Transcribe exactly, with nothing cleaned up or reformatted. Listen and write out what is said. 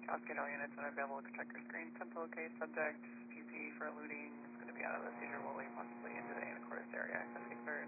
Cascade, all units unavailable to check your screen. ten to locate subject, P P for eluding, is going to be out of the seizure, will leave possibly into the Anacortes area. Cascade clear.